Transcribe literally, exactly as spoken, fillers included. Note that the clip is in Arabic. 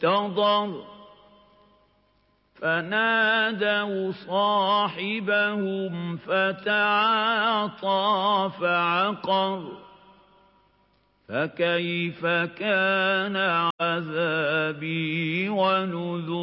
احْتَضَرَ فَنَادَوْا صَاحِبَهُمْ فَتَعَاطَىٰ فَعَقَرَ فَكَيْفَ كَانَ عَذَابِي وَنُذُرِ